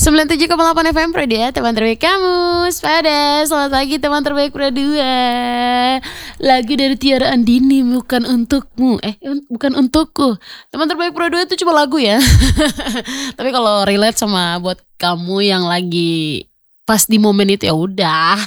97,8 FM Pro 2, teman terbaik kamu. Pada selamat pagi teman terbaik Pro 2. Lagu dari Tiara Andini, bukan untukmu. Bukan untukku. Teman terbaik Pro 2 itu cuma lagu ya. Tapi kalau relate sama buat kamu yang lagi pas di momen itu ya udah.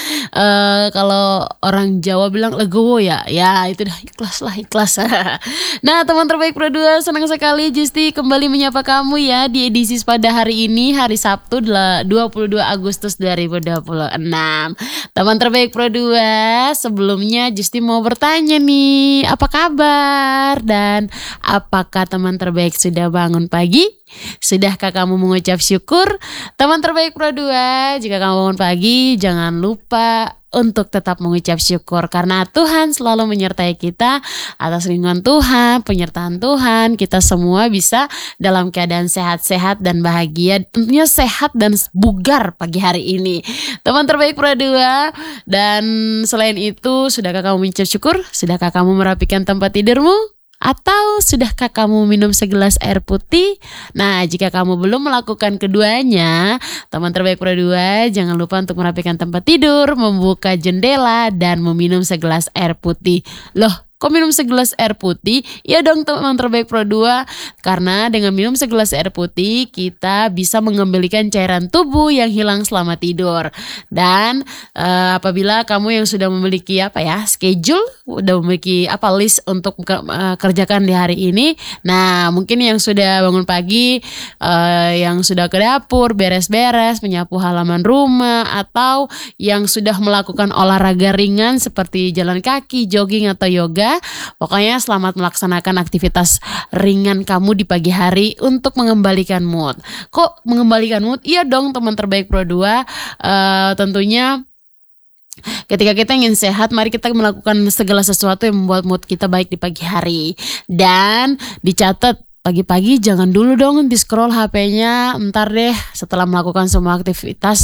Kalau orang Jawa bilang legowo ya itu dah ikhlas. Nah teman terbaik Pro 2, senang sekali Justi kembali menyapa kamu ya di edisi pada hari ini, hari Sabtu 22 Agustus 2026. Teman terbaik Pro 2, sebelumnya Justi mau bertanya nih, apa kabar dan apakah teman terbaik sudah bangun pagi? Sudahkah kamu mengucap syukur? Teman terbaik Pro 2, jika kamu bangun pagi jangan lupa untuk tetap mengucap syukur karena Tuhan selalu menyertai kita. Atas lindungan Tuhan, penyertaan Tuhan, kita semua bisa dalam keadaan sehat-sehat dan bahagia. Tentunya sehat dan bugar pagi hari ini, teman terbaik Pro 2. Dan selain itu, sudahkah kamu mengucap syukur? Sudahkah kamu merapikan tempat tidurmu? Atau sudahkah kamu minum segelas air putih? Nah, jika kamu belum melakukan keduanya, teman terbaik Pro 2, jangan lupa untuk merapikan tempat tidur, membuka jendela, dan meminum segelas air putih. Loh, kok minum segelas air putih? Ya dong teman terbaik Pro 2, karena dengan minum segelas air putih kita bisa mengembalikan cairan tubuh yang hilang selama tidur. Dan apabila kamu yang sudah memiliki schedule, udah memiliki list untuk kerjakan di hari ini. Nah mungkin yang sudah bangun pagi, yang sudah ke dapur, beres-beres, menyapu halaman rumah, atau yang sudah melakukan olahraga ringan seperti jalan kaki, jogging atau yoga. Pokoknya selamat melaksanakan aktivitas ringan kamu di pagi hari untuk mengembalikan mood. Kok mengembalikan mood? Iya dong teman terbaik Pro 2. Tentunya ketika kita ingin sehat, mari kita melakukan segala sesuatu yang membuat mood kita baik di pagi hari. Dan dicatat, pagi-pagi jangan dulu dong di scroll HP-nya, ntar deh setelah melakukan semua aktivitas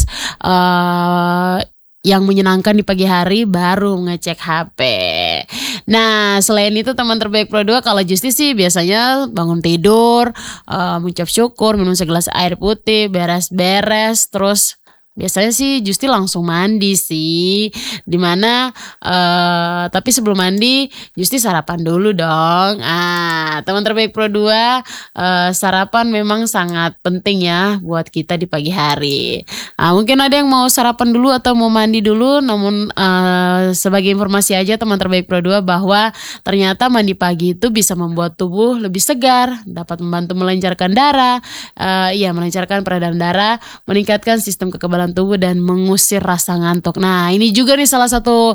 yang menyenangkan di pagi hari baru ngecek HP. Nah selain itu teman terbaik Pro 2, kalau Justi sih biasanya bangun tidur, mengucap syukur, minum segelas air putih, beres-beres, terus biasanya sih Justi langsung mandi sih. Dimana tapi sebelum mandi Justi sarapan dulu dong. Teman terbaik Pro 2, sarapan memang sangat penting ya buat kita di pagi hari. Mungkin ada yang mau sarapan dulu atau mau mandi dulu. Namun sebagai informasi aja teman terbaik Pro 2, bahwa ternyata mandi pagi itu bisa membuat tubuh lebih segar, dapat membantu melancarkan darah, melancarkan peredaran darah, meningkatkan sistem kekebalan tubuh dan mengusir rasa ngantuk. Nah ini juga nih salah satu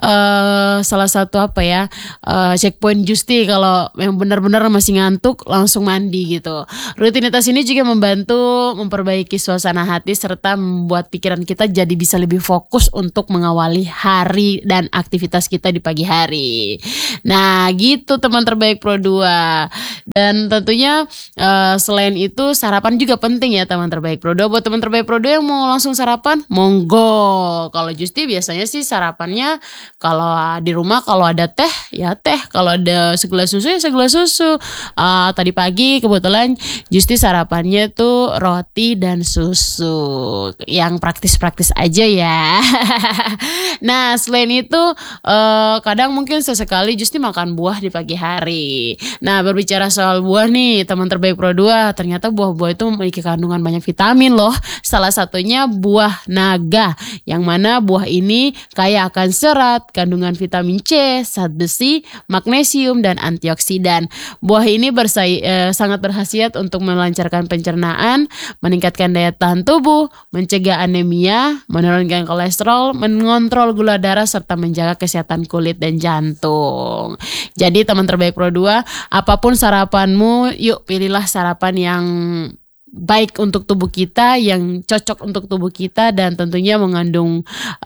checkpoint Justi kalau yang benar-benar masih ngantuk langsung mandi gitu. Rutinitas ini juga membantu memperbaiki suasana hati serta membuat pikiran kita jadi bisa lebih fokus untuk mengawali hari dan aktivitas kita di pagi hari. Nah gitu teman terbaik Pro 2. Dan tentunya selain itu sarapan juga penting ya teman terbaik Pro 2. Buat teman terbaik Pro 2 yang mau langsung sarapan, monggo. Kalau Justi biasanya sih sarapannya kalau di rumah kalau ada teh ya teh, kalau ada segelas susu ya segelas susu. Tadi pagi kebetulan Justi sarapannya tuh roti dan susu, yang praktis-praktis aja ya. Nah selain itu kadang mungkin sesekali Justi makan buah di pagi hari. Nah berbicara soal buah nih teman terbaik Pro 2, ternyata buah-buah itu memiliki kandungan banyak vitamin loh. Salah satunya buah naga, yang mana buah ini kaya akan serat, kandungan vitamin C, zat besi, magnesium, dan antioksidan. Buah ini sangat berkhasiat untuk melancarkan pencernaan, meningkatkan daya tahan tubuh, mencegah anemia, menurunkan kolesterol, mengontrol gula darah, serta menjaga kesehatan kulit dan jantung. Jadi teman terbaik Pro 2, apapun sarapanmu, yuk pilihlah sarapan yang baik untuk tubuh kita, yang cocok untuk tubuh kita, dan tentunya mengandung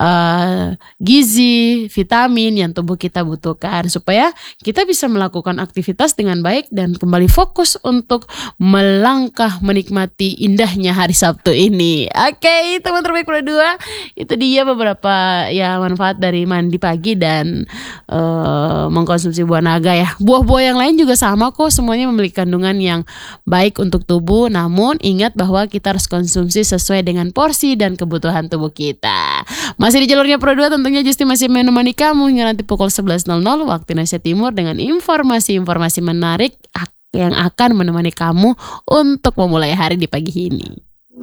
gizi, vitamin yang tubuh kita butuhkan supaya kita bisa melakukan aktivitas dengan baik dan kembali fokus untuk melangkah menikmati indahnya hari Sabtu ini. Oke, teman terbaik Pro 2, itu dia beberapa manfaat dari mandi pagi dan mengkonsumsi buah naga ya. Buah-buah yang lain juga sama kok, semuanya memiliki kandungan yang baik untuk tubuh. Namun Namun ingat bahwa kita harus konsumsi sesuai dengan porsi dan kebutuhan tubuh kita. Masih di jalurnya Pro 2, tentunya Justi masih menemani kamu hingga nanti pukul 11.00 waktu Indonesia Timur dengan informasi-informasi menarik yang akan menemani kamu untuk memulai hari di pagi ini.